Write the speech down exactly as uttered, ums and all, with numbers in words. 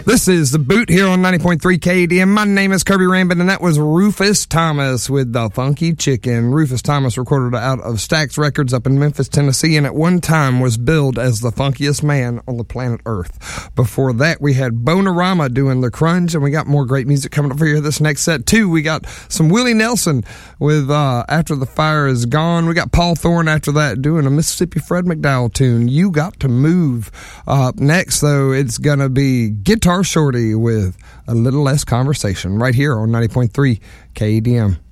This is The Boot here on ninety point three K D M. My name is Kirby Rambin, and that was Rufus Thomas with The Funky Chicken. Rufus Thomas recorded out of Stax Records up in Memphis, Tennessee, and at one time was billed as the funkiest man on the planet Earth. Before that, we had Bonarama doing The Crunch, and we got more great music coming up for you this next set, too. We got some Willie Nelson with uh, After the Fire Is Gone. We got Paul Thorne after that doing a Mississippi Fred McDowell tune, You Got to Move. Uh, next, though, it's going to be Guitar Shorty with A Little Less Conversation right here on ninety point three K D M.